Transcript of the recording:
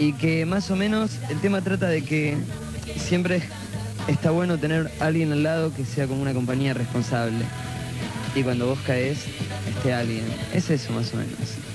Y que más o menos el tema trata de que siempre está bueno tener a alguien al lado que sea como una compañía responsable. Y cuando vos caes, esté alguien. Es eso más o menos.